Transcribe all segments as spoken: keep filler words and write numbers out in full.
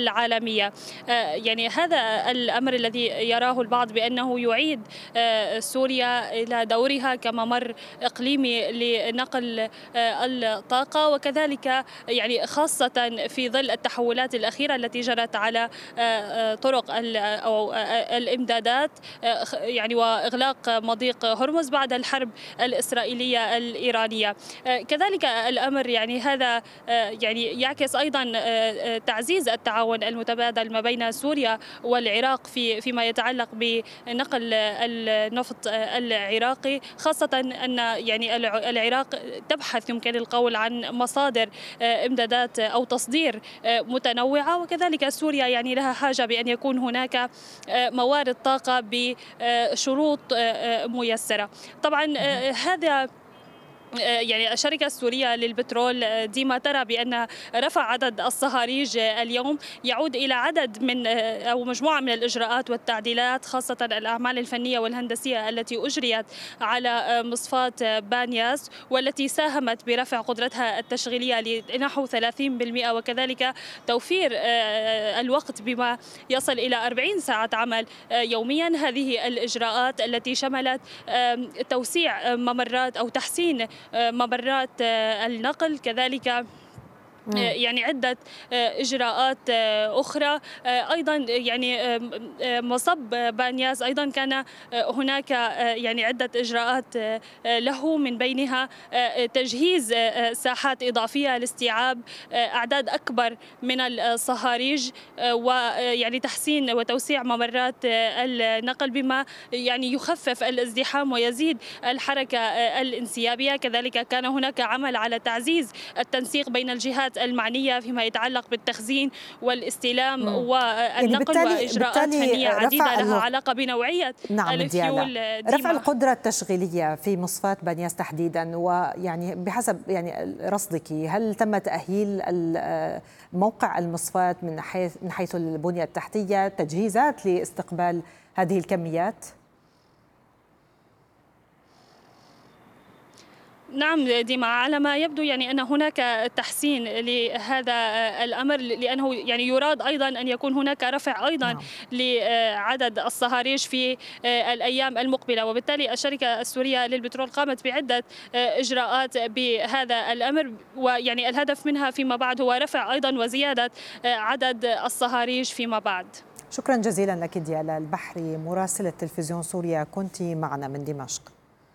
العالمية. يعني هذا الأمر الذي يراه البعض بأنه يعيد سوريا إلى دورها كممر إقليمي لنقل الطاقة، وكذلك يعني خاصة في ظل التحولات الأخيرة التي جرت على طرق أو الإمدادات، يعني وإغلاق مضيق هرمز بعد الحرب الإسرائيلية الإيرانية. كذلك الأمر يعني هذا يعني يعكس أيضا تعزيز التعاون المتبادل ما بين سوريا والعراق في فيما يتعلق بنقل النفط العراقي، خاصة أن يعني العراق تبحث يمكن القول عن مصادر امدادات أو تصدير متنوعة، وكذلك سوريا يعني لها حاجة بأن يكون هناك موارد طاقة بشروط ميسرة. طبعا هذا يعني الشركة السورية للبترول ديما ترى بأن رفع عدد الصهاريج اليوم يعود إلى عدد من أو مجموعة من الإجراءات والتعديلات، خاصة الأعمال الفنية والهندسية التي أجريت على مصفاة بانياس والتي ساهمت برفع قدرتها التشغيلية لنحو ثلاثين بالمئة، وكذلك توفير الوقت بما يصل إلى أربعين ساعة عمل يوميا. هذه الإجراءات التي شملت توسيع ممرات أو تحسين ممرات النقل، كذلك يعني عدة إجراءات أخرى. أيضا يعني مصب بانياس أيضا كان هناك يعني عدة إجراءات له، من بينها تجهيز ساحات إضافية لاستيعاب أعداد أكبر من الصهاريج، ويعني تحسين وتوسيع ممرات النقل بما يعني يخفف الازدحام ويزيد الحركة الانسيابية. كذلك كان هناك عمل على تعزيز التنسيق بين الجهات المعنية فيما يتعلق بالتخزين والاستلام مم. والنقل، يعني وإجراءات فنية عديدة لها علاقة بنوعية نعم الفيول. رفع القدرة التشغيلية في مصفاة بانياس تحديدا، ويعني بحسب يعني رصدك هل تم تأهيل موقع المصفاة من حيث من حيث البنية التحتية، تجهيزات لاستقبال هذه الكميات؟ نعم ديما، على ما يبدو يعني أن هناك تحسين لهذا الأمر، لأنه يعني يراد أيضا أن يكون هناك رفع أيضا نعم. لعدد الصهاريج في الأيام المقبلة، وبالتالي الشركة السورية للبترول قامت بعدة إجراءات بهذا الأمر، ويعني الهدف منها فيما بعد هو رفع أيضا وزيادة عدد الصهاريج فيما بعد. شكرا جزيلا لك ديالا البحري مراسلة تلفزيون سوريا، كنت معنا من دمشق.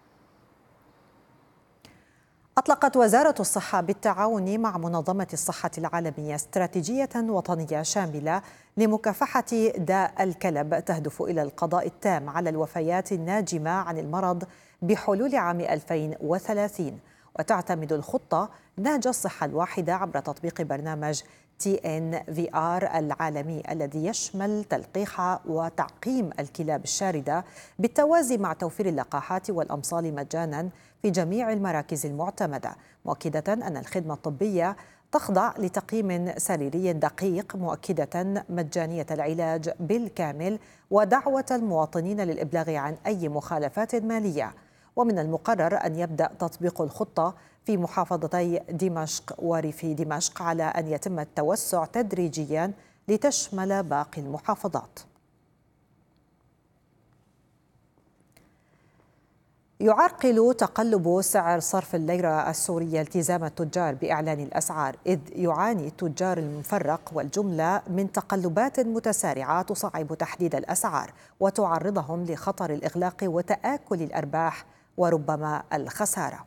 أطلقت وزارة الصحة بالتعاون مع منظمة الصحة العالمية استراتيجية وطنية شاملة لمكافحة داء الكلب تهدف إلى القضاء التام على الوفيات الناجمة عن المرض بحلول عام ألفين وثلاثين، وتعتمد الخطة نهج الصحة الواحدة عبر تطبيق برنامج تي إن في آر العالمي الذي يشمل تلقيح وتعقيم الكلاب الشاردة بالتوازي مع توفير اللقاحات والأمصال مجانا في جميع المراكز المعتمدة، مؤكدة أن الخدمة الطبية تخضع لتقييم سريري دقيق، مؤكدة مجانية العلاج بالكامل ودعوة المواطنين للإبلاغ عن أي مخالفات مالية. ومن المقرر أن يبدأ تطبيق الخطة في محافظتي دمشق وريف دمشق على أن يتم التوسع تدريجيا لتشمل باقي المحافظات. يعرقل تقلب سعر صرف الليرة السورية التزام التجار بإعلان الأسعار، إذ يعاني التجار المفرق والجملة من تقلبات متسارعة تصعب تحديد الأسعار وتعرضهم لخطر الإغلاق وتآكل الأرباح وربما الخسارة.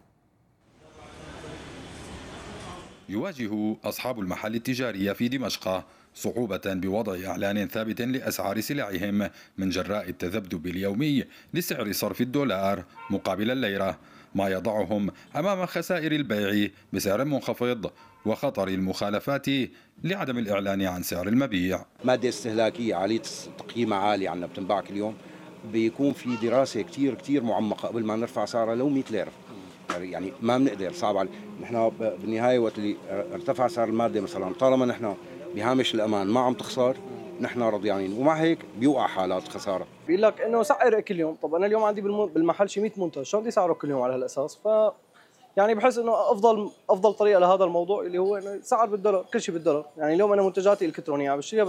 يواجه أصحاب المحال التجارية في دمشق صعوبة بوضع إعلان ثابت لأسعار سلعهم من جراء التذبذب اليومي لسعر صرف الدولار مقابل الليرة، ما يضعهم أمام خسائر البيع بسعر منخفض وخطر المخالفات لعدم الإعلان عن سعر المبيع. مادة استهلاكية عالية تقييمها عالي عنا بتنباع كل يوم، بيكون في دراسة كتير كتير معمقة قبل ما نرفع سعرها لو مئة ليرة، يعني ما بنقدر، صعب علي. نحن بالنهاية وقت اللي ارتفع سعر المادة مثلا، طالما نحن بهامش الأمان ما عم تخسر، نحن رضيانين، ومع هيك بيوقع حالات خسارة. بيقول لك إنه سعر كل يوم، طب أنا اليوم عندي بالمحل شي مئة منتج، شو بدي سعره كل يوم على هالأساس؟ ف يعني بحس إنه أفضل أفضل طريقة لهذا الموضوع اللي هو إنه سعر بالدولار، كل شيء بالدولار. يعني اليوم أنا منتجاتي الإلكترونية عم بشتريها